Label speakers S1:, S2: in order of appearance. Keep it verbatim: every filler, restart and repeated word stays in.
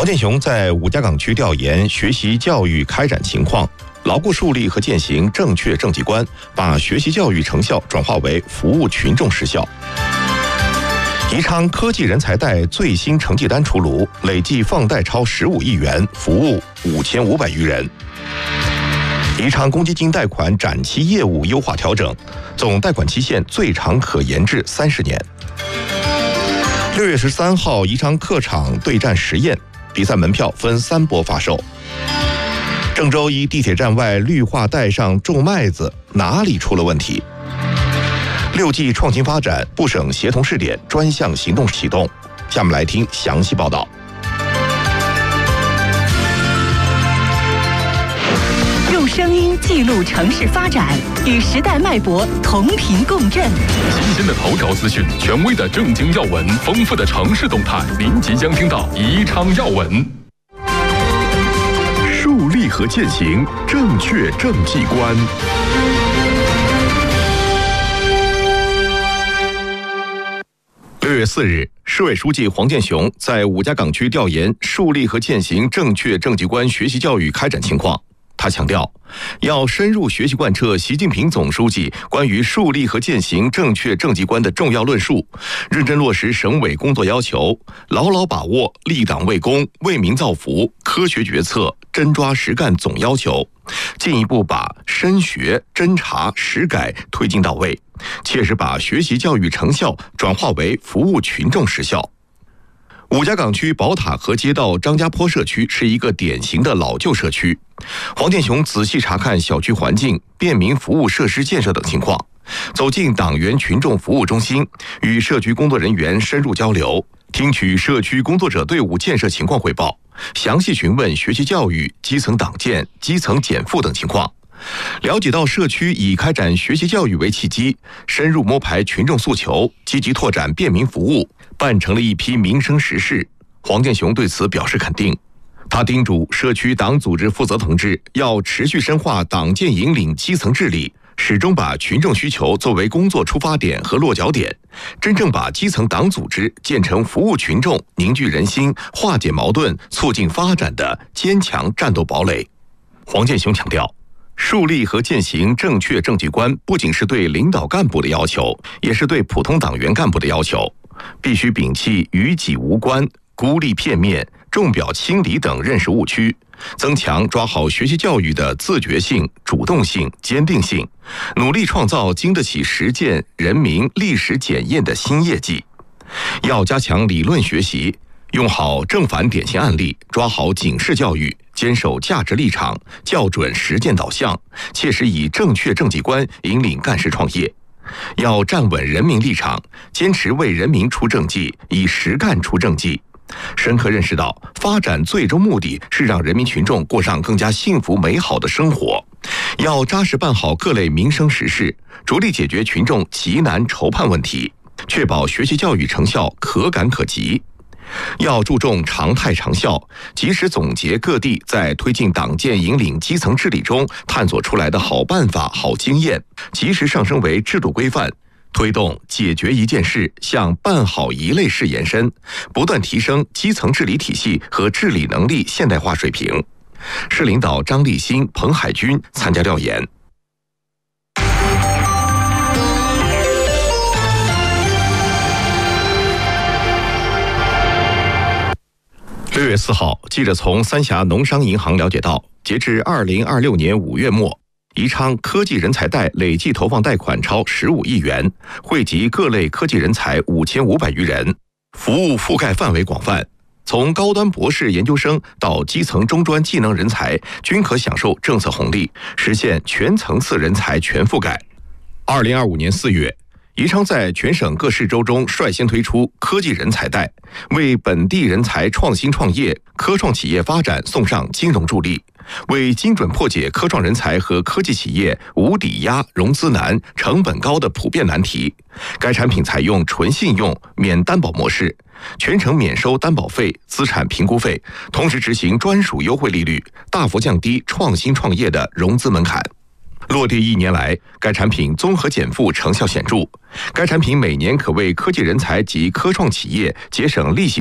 S1: 黄健雄在五家港区调研学习教育开展情况，牢固树立和践行正确政绩观，把学习教育成效转化为服务群众实效。宜昌科技人才贷最新成绩单出炉，累计放贷超十五亿元，服务五千五百余人。宜昌公积金贷款展期业务优化调整，总贷款期限最长可延至三十年。六月十三号，宜昌客场对战实验，比赛门票分三波发售。郑州一地铁站外绿化带上种麦子，哪里出了问题？六 G 创新发展，部省协同试点专项行动启动。下面来听详细报道。
S2: 用声音记录城市发展，与时代脉搏同频共振。
S3: 新鲜的头条资讯，权威的政经要闻，丰富的城市动态，您即将听到宜昌要闻。树立和践行正确政绩观。
S1: 六月四日，市委书记黄健雄在五家港区调研树立和践行正确政绩观学习教育开展情况。他强调，要深入学习贯彻习近平总书记关于树立和践行正确政绩观的重要论述，认真落实省委工作要求，牢牢把握立党为公、为民造福、科学决策、真抓实干总要求，进一步把深学、侦查、实改推进到位，切实把学习教育成效转化为服务群众实效。五家港区宝塔河街道张家坡社区是一个典型的老旧社区。黄健雄仔细查看小区环境、便民服务设施建设等情况，走进党员群众服务中心，与社区工作人员深入交流，听取社区工作者队伍建设情况汇报，详细询问学习教育、基层党建、基层减负等情况。了解到社区以开展学习教育为契机，深入摸排群众诉求，积极拓展便民服务，办成了一批民生实事。黄健雄对此表示肯定。他叮嘱社区党组织负责同志要持续深化党建引领基层治理，始终把群众需求作为工作出发点和落脚点，真正把基层党组织建成服务群众、凝聚人心、化解矛盾、促进发展的坚强战斗堡垒。黄健雄强调，树立和践行正确政绩观不仅是对领导干部的要求，也是对普通党员干部的要求，必须摒弃与己无关、孤立片面、重表轻理等认识误区，增强抓好学习教育的自觉性、主动性、坚定性，努力创造经得起实践、人民历史检验的新业绩。要加强理论学习，用好正反典型案例，抓好警示教育，坚守价值立场，校准实践导向，切实以正确政绩观引领干事创业。要站稳人民立场，坚持为人民出政绩，以实干出政绩。深刻认识到，发展最终目的是让人民群众过上更加幸福美好的生活。要扎实办好各类民生实事，着力解决群众急难愁盼问题，确保学习教育成效可感可及。要注重常态长效，及时总结各地在推进党建引领基层治理中探索出来的好办法、好经验，及时上升为制度规范，推动解决一件事向办好一类事延伸，不断提升基层治理体系和治理能力现代化水平。市领导张立新、彭海军参加调研。六月四号，记者从三峡农商银行了解到，截至二零二六年五月末，宜昌科技人才贷累计投放贷款超十五亿元，惠及各类科技人才五千五百余人，服务覆盖范围广泛，从高端博士研究生到基层中专技能人才均可享受政策红利，实现全层次人才全覆盖。二零二五年四月，宜昌在全省各市州中率先推出科技人才贷，为本地人才创新创业、科创企业发展送上金融助力，为精准破解科创人才和科技企业无抵押、融资难、成本高的普遍难题。该产品采用纯信用、免担保模式，全程免收担保费、资产评估费，同时执行专属优惠利率，大幅降低创新创业的融资门槛。落地一年来，该产品综合减负成效显著。该产品每年可为科技人才及科创企业节省利息